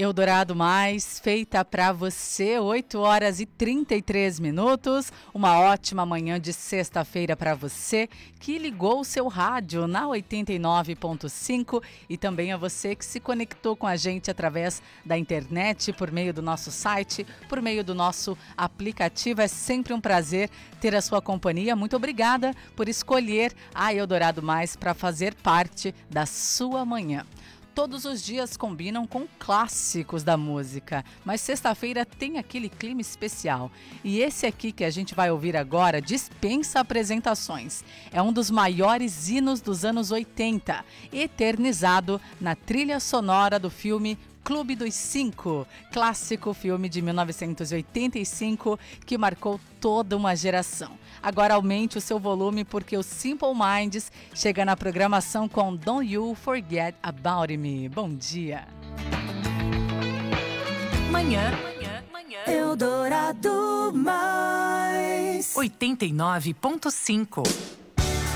Eldorado Mais, feita para você, 8 horas e 33 minutos. Uma ótima manhã de sexta-feira para você que ligou o seu rádio na 89.5 e também a você que se conectou com a gente através da internet, por meio do nosso site, por meio do nosso aplicativo. É sempre um prazer ter a sua companhia. Muito obrigada por escolher a Eldorado Mais para fazer parte da sua manhã. Todos os dias combinam com clássicos da música, mas sexta-feira tem aquele clima especial. E esse aqui que a gente vai ouvir agora dispensa apresentações. É um dos maiores hinos dos anos 80, eternizado na trilha sonora do filme Clube dos Cinco, clássico filme de 1985 que marcou toda uma geração. Agora aumente o seu volume porque o Simple Minds chega na programação com Don't You Forget About Me. Bom dia. Manhã. Eldorado Mais 89.5